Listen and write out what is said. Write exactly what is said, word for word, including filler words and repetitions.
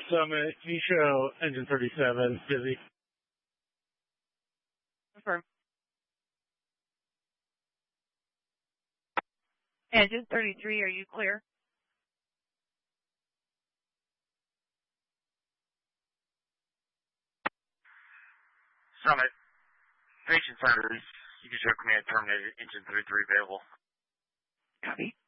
Summit, can you show engine thirty-seven busy? Confirm. Engine thirty-three, are you clear? Summit, Station Centers, you can show command terminated, engine thirty-three available. Copy.